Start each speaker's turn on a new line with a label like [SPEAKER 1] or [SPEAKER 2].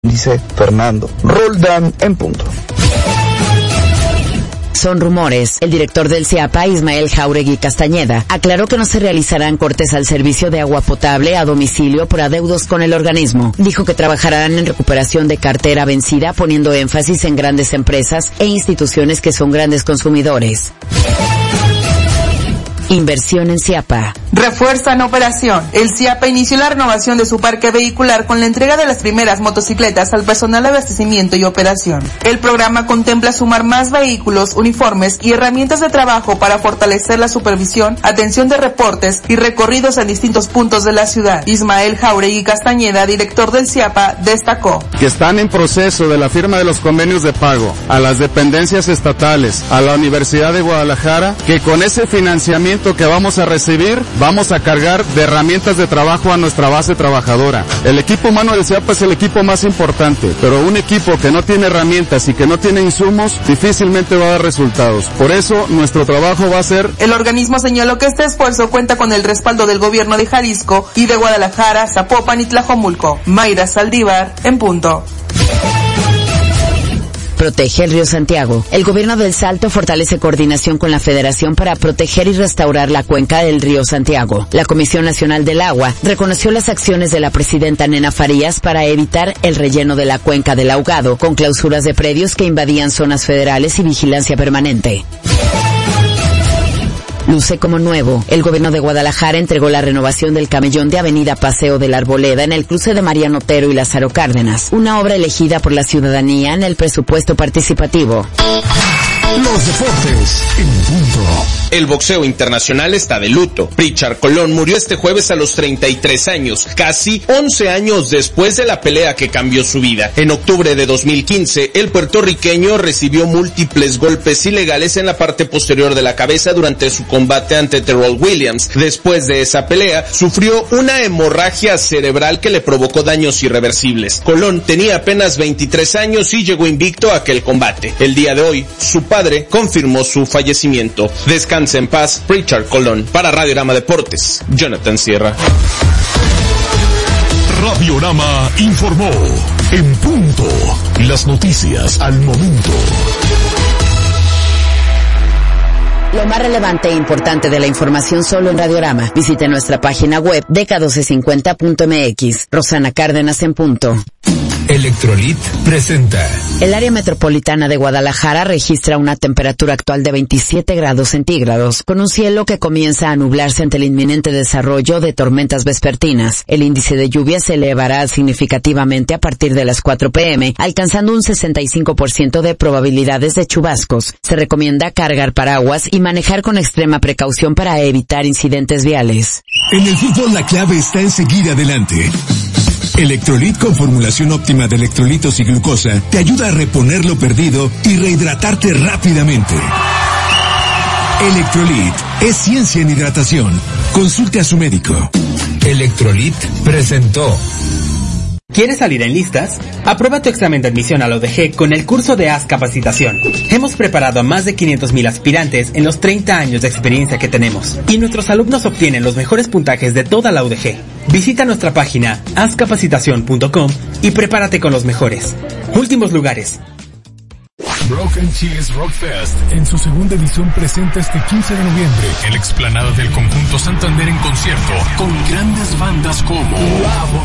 [SPEAKER 1] Dice Fernando Roldán en punto.
[SPEAKER 2] Son rumores. El director del CIAPA, Ismael Jáuregui Castañeda, aclaró que no se realizarán cortes al servicio de agua potable a domicilio por adeudos con el organismo. Dijo que trabajarán en recuperación de cartera vencida, poniendo énfasis en grandes empresas e instituciones que son grandes consumidores. Inversión en CIAPA.
[SPEAKER 3] Refuerzan operación. El CIAPA inició la renovación de su parque vehicular con la entrega de las primeras motocicletas al personal de abastecimiento y operación. El programa contempla sumar más vehículos, uniformes y herramientas de trabajo para fortalecer la supervisión, atención de reportes y recorridos en distintos puntos de la ciudad. Ismael Jáuregui Castañeda, director del CIAPA, destacó
[SPEAKER 4] que están en proceso de la firma de los convenios de pago a las dependencias estatales, a la Universidad de Guadalajara, que con ese financiamiento que vamos a recibir, vamos a cargar de herramientas de trabajo a nuestra base trabajadora. El equipo humano de CIAPA es el equipo más importante, pero un equipo que no tiene herramientas y que no tiene insumos, difícilmente va a dar resultados. Por eso, nuestro trabajo va a ser...
[SPEAKER 3] El organismo señaló que este esfuerzo cuenta con el respaldo del gobierno de Jalisco y de Guadalajara, Zapopan y Tlajomulco. Mayra Saldívar, en punto.
[SPEAKER 2] Protege el río Santiago. El gobierno del Salto fortalece coordinación con la Federación para proteger y restaurar la cuenca del río Santiago. La Comisión Nacional del Agua reconoció las acciones de la presidenta Nena Farías para evitar el relleno de la cuenca del Ahogado, con clausuras de predios que invadían zonas federales y vigilancia permanente. Luce como nuevo. El gobierno de Guadalajara entregó la renovación del camellón de Avenida Paseo de la Arboleda en el cruce de Mariano Otero y Lázaro Cárdenas, una obra elegida por la ciudadanía en el presupuesto participativo.
[SPEAKER 5] Los deportes en punto.
[SPEAKER 6] El boxeo internacional está de luto. Pritchard Colón murió este jueves a los 33 años, casi 11 años después de la pelea que cambió su vida. En octubre de 2015, el puertorriqueño recibió múltiples golpes ilegales en la parte posterior de la cabeza durante su combate ante Terrell Williams. Después de esa pelea, sufrió una hemorragia cerebral que le provocó daños irreversibles. Colón tenía apenas 23 años y llegó invicto a aquel combate. El día de hoy, su padre confirmó su fallecimiento. Descanse en paz, Pritchard Colón. Para Radiorama Deportes, Jonathan Sierra.
[SPEAKER 5] Radiorama informó. En punto. Las noticias al momento.
[SPEAKER 2] Lo más relevante e importante de la información solo en Radiorama. Visite nuestra página web dk1250.mx. Rosana Cárdenas en punto.
[SPEAKER 5] Electrolit presenta.
[SPEAKER 2] El área metropolitana de Guadalajara registra una temperatura actual de 27 grados centígrados, con un cielo que comienza a nublarse ante el inminente desarrollo de tormentas vespertinas. El índice de lluvia se elevará significativamente a partir de las 4 p.m., alcanzando un 65% de probabilidades de chubascos. Se recomienda cargar paraguas y manejar con extrema precaución para evitar incidentes viales.
[SPEAKER 5] En el fútbol la clave está en seguir adelante. Electrolit con formulación óptima de electrolitos y glucosa te ayuda a reponer lo perdido y rehidratarte rápidamente. Electrolit es ciencia en hidratación. Consulte a su médico. Electrolit presentó.
[SPEAKER 7] ¿Quieres salir en listas? Aprueba tu examen de admisión a la UDG con el curso de Haz Capacitación. Hemos preparado a más de 500,000 aspirantes en los 30 años de experiencia que tenemos. Y nuestros alumnos obtienen los mejores puntajes de toda la UDG. Visita nuestra página hazcapacitacion.com y prepárate con los mejores. Últimos lugares.
[SPEAKER 5] Broken Cheese Rock Fest en su segunda edición presenta este 15 de noviembre en la explanada del Conjunto Santander en concierto con grandes bandas como